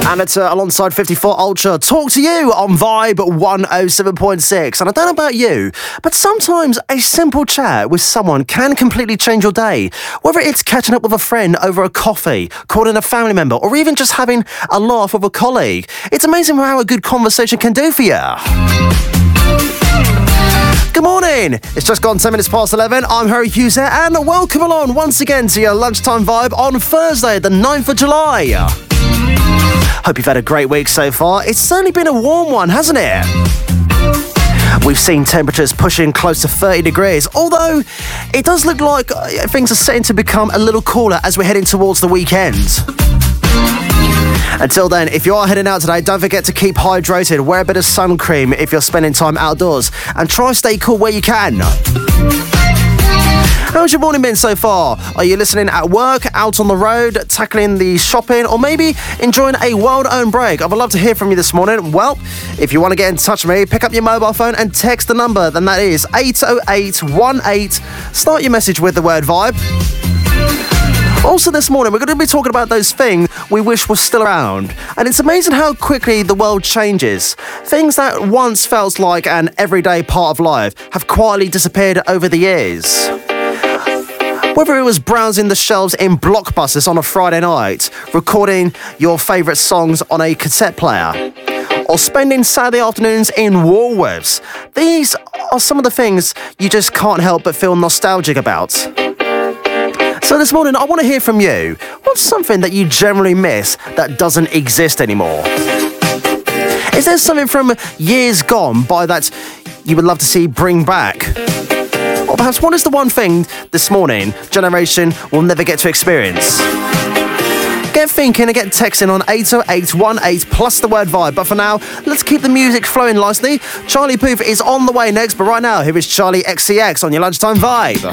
And it's alongside 54 Ultra. Talk to you on Vibe 107.6. And I don't know about you, but sometimes a simple chat with someone can completely change your day. Whether it's catching up with a friend over a coffee, calling a family member, or even just having a laugh with a colleague. It's amazing how a good conversation can do for you. Good morning. It's just gone 10 minutes past 11. I'm Harry Hughes here, and welcome along once again to your lunchtime vibe on Thursday, the 9th of July. Hope you've had a great week so far. It's certainly been a warm one, hasn't it? We've seen temperatures pushing close to 30 degrees, although it does look like things are setting to become a little cooler as we're heading towards the weekend. Until then, if you are heading out today, don't forget to keep hydrated, wear a bit of sun cream if you're spending time outdoors, and try stay cool where you can. How's your morning been so far? Are you listening at work, out on the road, tackling the shopping, or maybe enjoying a world-owned break? I would love to hear from you this morning. Well, if you want to get in touch with me, pick up your mobile phone and text the number, then that is 80818. Start your message with the word vibe. Also this morning, we're going to be talking about those things we wish were still around. And it's amazing how quickly the world changes. Things that once felt like an everyday part of life have quietly disappeared over the years. Whether it was browsing the shelves in Blockbusters on a Friday night, recording your favourite songs on a cassette player, or spending Saturday afternoons in Woolworths, these are some of the things you just can't help but feel nostalgic about. So this morning, I want to hear from you. What's something that you generally miss that doesn't exist anymore? Is there something from years gone by that you would love to see bring back? Or perhaps what is the one thing this morning generation will never get to experience? Get thinking and get texting on 80818 plus the word vibe. But for now, let's keep the music flowing nicely. Charlie Puth is on the way next, but right now, here is Charlie XCX on your lunchtime vibe.